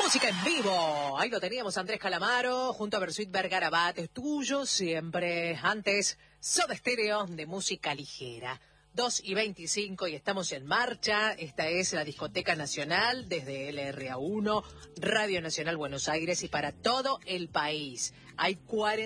Música en vivo. Ahí lo teníamos, Andrés Calamaro, junto a Bersuit Vergarabat. Es tuyo siempre. Antes, Soda Stereo de música ligera. 2:25 y estamos en marcha. Esta es la Discoteca Nacional desde LRA1, Radio Nacional Buenos Aires y para todo el país. Hay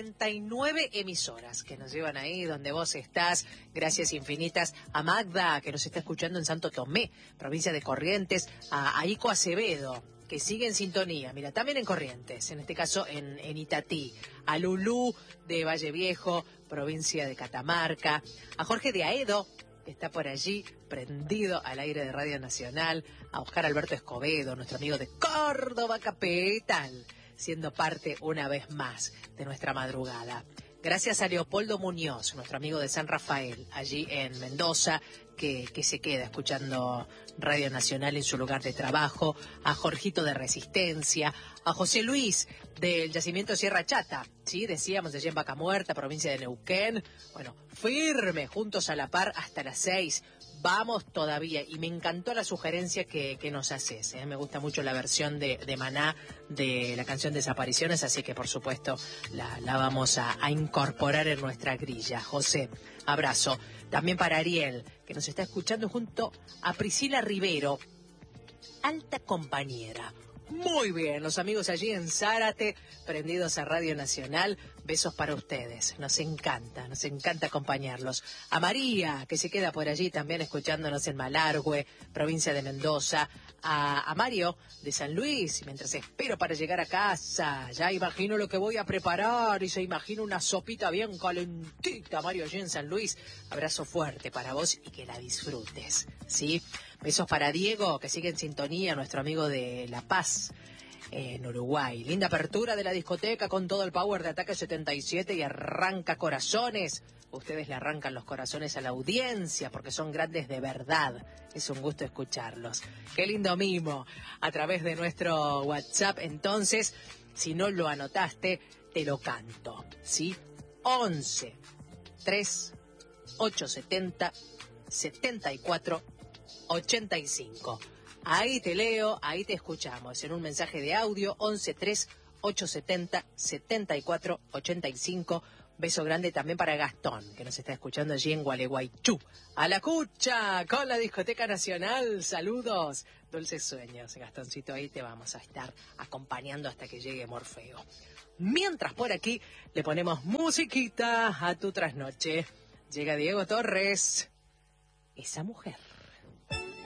49 emisoras que nos llevan ahí donde vos estás. Gracias infinitas a Magda, que nos está escuchando en Santo Tomé, provincia de Corrientes, a Ico Acevedo, que sigue en sintonía. Mira, también en Corrientes, en este caso en Itatí, a Lulú de Valle Viejo, provincia de Catamarca, a Jorge de Aedo, que está por allí, prendido al aire de Radio Nacional, a Oscar Alberto Escobedo, nuestro amigo de Córdoba Capital, siendo parte una vez más de nuestra madrugada. Gracias a Leopoldo Muñoz, nuestro amigo de San Rafael, allí en Mendoza, que se queda escuchando Radio Nacional en su lugar de trabajo, a Jorgito de Resistencia, a José Luis del Yacimiento Sierra Chata, ¿sí? Decíamos, allí en Vaca Muerta, provincia de Neuquén. Bueno, firme, juntos a la par hasta las 6. Vamos todavía, y me encantó la sugerencia que nos haces, ¿eh? Me gusta mucho la versión de Maná de la canción Desapariciones, así que por supuesto la vamos a incorporar en nuestra grilla. José, abrazo. También para Ariel, que nos está escuchando junto a Priscila Rivero, alta compañera. Muy bien, los amigos allí en Zárate, prendidos a Radio Nacional, besos para ustedes. Nos encanta acompañarlos. A María, que se queda por allí también escuchándonos en Malargüe, provincia de Mendoza. A Mario de San Luis, mientras espero para llegar a casa, ya imagino lo que voy a preparar y se imagina una sopita bien calentita, Mario, allí en San Luis. Abrazo fuerte para vos y que la disfrutes, ¿sí? Besos para Diego, que sigue en sintonía, nuestro amigo de La Paz, en Uruguay. Linda apertura de la discoteca con todo el power de Ataque 77 y arranca corazones. Ustedes le arrancan los corazones a la audiencia porque son grandes de verdad. Es un gusto escucharlos. Qué lindo mimo a través de nuestro WhatsApp. Entonces, si no lo anotaste, te lo canto, ¿sí? 11 3 870 74 85. Ahí te leo, ahí te escuchamos en un mensaje de audio 11 3 870 74 85. Beso grande también para Gastón, que nos está escuchando allí en Gualeguaychú. A la cucha con la Discoteca Nacional. Saludos, dulces sueños. Gastoncito, ahí te vamos a estar acompañando hasta que llegue Morfeo. Mientras por aquí le ponemos musiquita a tu trasnoche. Llega Diego Torres, esa mujer.